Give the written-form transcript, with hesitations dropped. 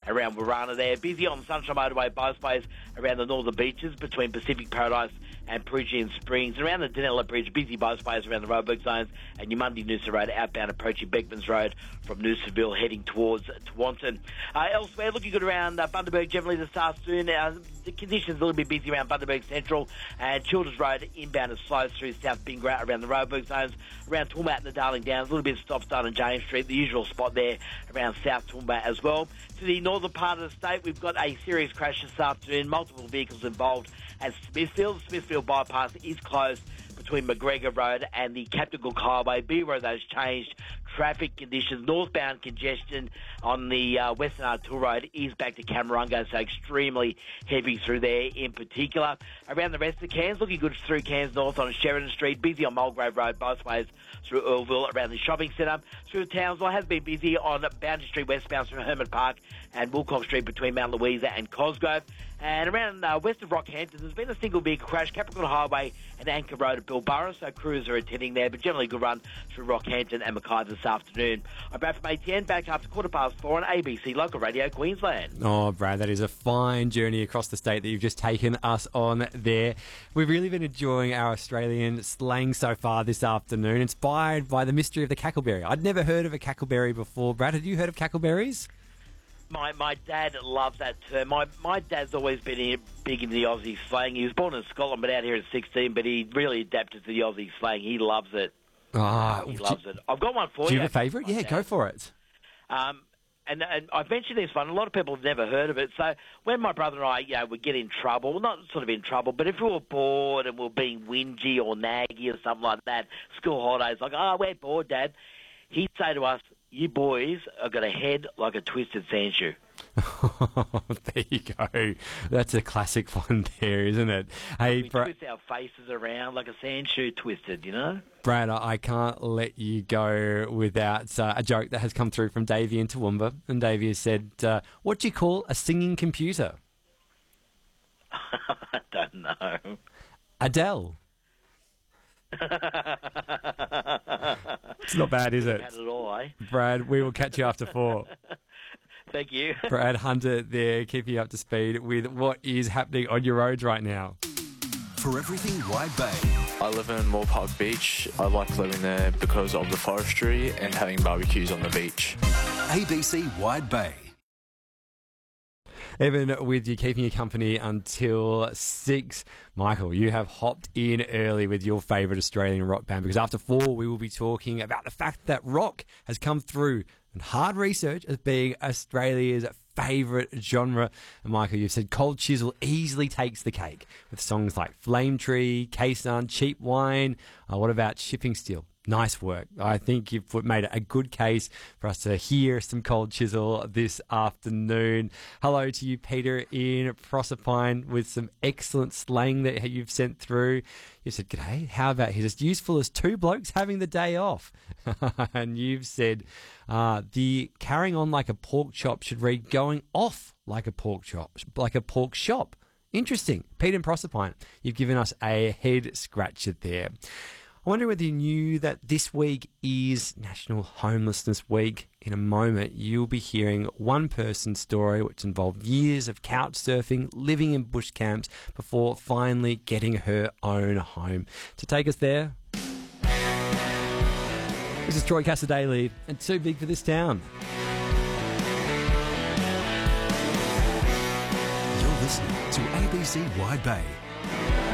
around Warana there. Busy on the Sunshine Motorway both ways around the northern beaches between Pacific Paradise and Perugian Springs. Around the Danella Bridge, busy both ways around the Roebuck zones, and your Monday-Noosa Road outbound approaching Beckmans Road from Noosaville heading towards Tewantin. Elsewhere, looking good around Bundaberg generally this afternoon. The conditions a little bit busy around Bundaberg Central, and Childers Road inbound is slow through South Bingara around the Roebuck zones. Around Toowoomba and the Darling Downs, a little bit of stop-start on James Street, the usual spot there around South Toowoomba as well. To the northern part of the state, we've got a serious crash this afternoon, multiple vehicles involved at Smithfield. Smithfield bypass is closed between McGregor Road and the Captain Cook Highway. B Road, those changed. Traffic conditions, northbound congestion on the Western Artool Road is back to Camarungo, so extremely heavy through there in particular. Around the rest of Cairns, looking good through Cairns North on Sheridan Street, busy on Mulgrave Road both ways through Earlville around the shopping centre. Through Townsville has been busy on Boundary Street westbound from Herman Park and Woolcock Street between Mount Louisa and Cosgrove. And around west of Rockhampton, there's been a single vehicle crash, Capricorn Highway and Anchor Road at Bilborough, so crews are attending there, but generally good run through Rockhampton and Mackay this afternoon. I'm Brad from ATN, back after 4:15 on ABC Local Radio Queensland. Oh, Brad, that is a fine journey across the state that you've just taken us on there. We've really been enjoying our Australian slang so far this afternoon, inspired by the mystery of the cackleberry. I'd never heard of a cackleberry before. Brad, had you heard of cackleberries? My dad loves that term. My dad's always been big into the Aussie slang. He was born in Scotland, but out here at 16, but he really adapted to the Aussie slang. He loves it. He loves it. I've got one for you. Do you have a favourite? Yeah, go for it. And I've mentioned this one. A lot of people have never heard of it. So when my brother and I, would get in trouble, not sort of in trouble, but if we were bored and we were being whingy or naggy or something like that, school holidays, like, we're bored, Dad, he'd say to us, you boys have got a head like a twisted sandshoe. There you go. That's a classic one there, isn't it? Hey, we twist our faces around like a sandshoe twisted, you know? Brad, I can't let you go without a joke that has come through from Davey in Toowoomba. And Davey has said, what do you call a singing computer? I don't know. Adele. It's not bad, is it? Had it all, eh? Brad, we will catch you after 4. Thank you. Brad Hunter there, keeping you up to speed with what is happening on your roads right now. For everything Wide Bay. I live in Moore Park Beach. I like living there because of the forestry and having barbecues on the beach. ABC Wide Bay. Evan with you, keeping you company until 6. Michael, you have hopped in early with your favourite Australian rock band, because after 4 we will be talking about the fact that rock has come through and hard research as being Australia's favourite genre. And Michael, you've said Cold Chisel easily takes the cake with songs like Flame Tree, K-Sun, Cheap Wine. What about Shipping Steel? Nice work. I think you've made a good case for us to hear some Cold Chisel this afternoon. Hello to you, Peter, in Proserpine, with some excellent slang that you've sent through. You said, g'day, how about he's as useful as 2 blokes having the day off? And you've said, the carrying on like a pork chop should read going off like a pork chop, like a pork shop. Interesting. Peter in Proserpine, you've given us a head scratcher there. I wonder whether you knew that this week is National Homelessness Week. In a moment, you'll be hearing one person's story which involved years of couch surfing, living in bush camps, before finally getting her own home. To take us there, this is Troy Cassadaly and Too Big for This Town. You're listening to ABC Wide Bay.